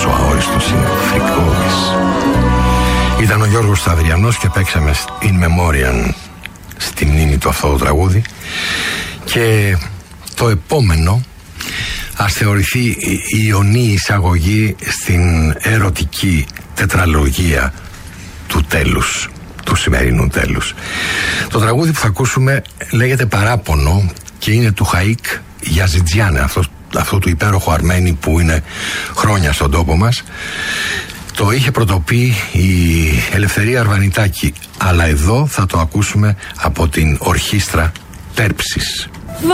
πόσο αόριστος είναι, φρικώδης. Ήταν ο Γιώργος Σταυριανός και παίξαμε in memoriam στη μνήμη του αυτό το τραγούδι. Και το επόμενο ας θεωρηθεί η ιονή εισαγωγή στην ερωτική τετραλογία του τέλους, του σημερινού τέλους. Το τραγούδι που θα ακούσουμε λέγεται Παράπονο και είναι του Χαΐκ Γιαζιτζιάνε, αυτό του υπέροχου Αρμένη που είναι χρόνια στον τόπο μας. Το είχε πρωτοπεί η Ελευθερία Αρβανιτάκη, αλλά εδώ θα το ακούσουμε από την ορχήστρα Τέρψης.